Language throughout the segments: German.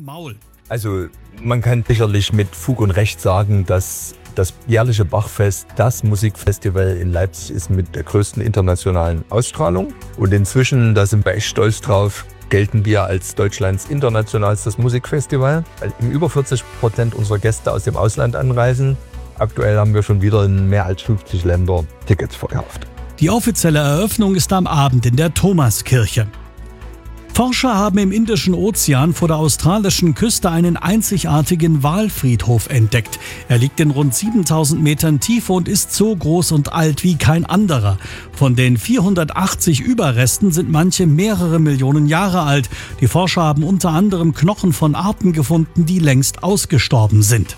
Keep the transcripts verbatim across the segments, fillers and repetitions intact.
Maul. Also man kann sicherlich mit Fug und Recht sagen, dass das jährliche Bachfest das Musikfestival in Leipzig ist mit der größten internationalen Ausstrahlung. Und inzwischen, da sind wir echt stolz drauf, gelten wir als Deutschlands internationalstes Musikfestival, weil über vierzig Prozent unserer Gäste aus dem Ausland anreisen. Aktuell haben wir schon wieder in mehr als fünfzig Ländern Tickets verkauft. Die offizielle Eröffnung ist am Abend in der Thomaskirche. Forscher haben im Indischen Ozean vor der australischen Küste einen einzigartigen Walfriedhof entdeckt. Er liegt in rund siebentausend Metern Tiefe und ist so groß und alt wie kein anderer. Von den vierhundertachtzig Überresten sind manche mehrere Millionen Jahre alt. Die Forscher haben unter anderem Knochen von Arten gefunden, die längst ausgestorben sind.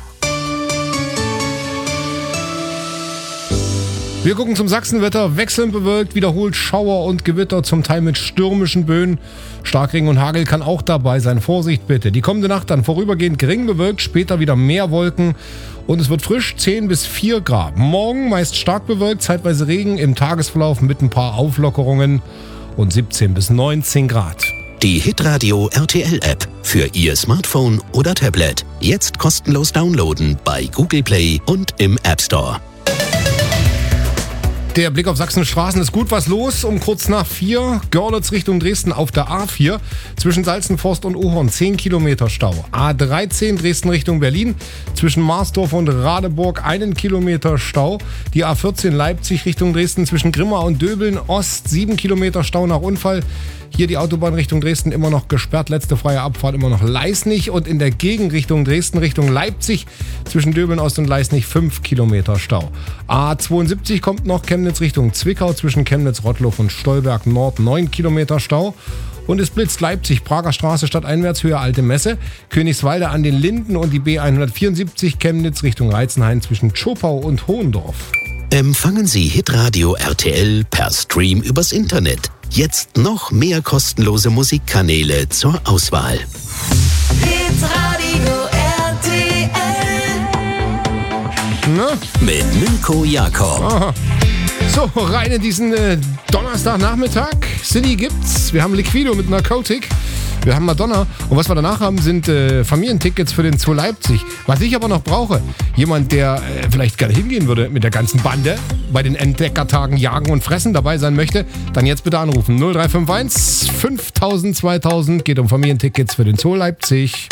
Wir gucken zum Sachsenwetter. Wechselnd bewölkt, wiederholt Schauer und Gewitter, zum Teil mit stürmischen Böen. Starkregen und Hagel kann auch dabei sein. Vorsicht bitte. Die kommende Nacht dann vorübergehend gering bewölkt, später wieder mehr Wolken. Und es wird frisch, zehn bis vier Grad. Morgen meist stark bewölkt, zeitweise Regen, im Tagesverlauf mit ein paar Auflockerungen und siebzehn bis neunzehn Grad. Die Hitradio R T L-App für Ihr Smartphone oder Tablet. Jetzt kostenlos downloaden bei Google Play und im App Store. Der Blick auf Sachsens Straßen, ist gut was los. Um kurz nach vier, Görlitz Richtung Dresden auf der A vier. Zwischen Salzenforst und Ohorn zehn Kilometer Stau. A dreizehn Dresden Richtung Berlin. Zwischen Marsdorf und Radeburg einen Kilometer Stau. Die A vierzehn Leipzig Richtung Dresden zwischen Grimma und Döbeln Ost sieben Kilometer Stau nach Unfall. Hier die Autobahn Richtung Dresden immer noch gesperrt, letzte freie Abfahrt immer noch Leisnig und in der Gegenrichtung Dresden Richtung Leipzig zwischen Döbeln Ost und Leisnig fünf Kilometer Stau. A zweiundsiebzig kommt noch Chemnitz Richtung Zwickau zwischen Chemnitz, Rottloff und Stolberg Nord neun Kilometer Stau. Und es blitzt Leipzig, Prager Straße stadteinwärts, Höhe Alte Messe, Königswalde an den Linden und die B hundertvierundsiebzig Chemnitz Richtung Reizenhain zwischen Tschopau und Hohendorf. Empfangen Sie Hitradio R T L per Stream übers Internet. Jetzt noch mehr kostenlose Musikkanäle zur Auswahl. Hitradio R T L. Na? Mit Mirko Jakob. Aha. So, rein in diesen äh, Donnerstagnachmittag. City gibt's. Wir haben Liquido mit Narcotic. Wir haben Madonna. Und was wir danach haben, sind äh, Familientickets für den Zoo Leipzig. Was ich aber noch brauche, jemand, der äh, vielleicht gerne hingehen würde mit der ganzen Bande, bei den Entdeckertagen Jagen und Fressen dabei sein möchte, dann jetzt bitte anrufen. null drei fünf eins fünftausend zweitausend geht um Familientickets für den Zoo Leipzig.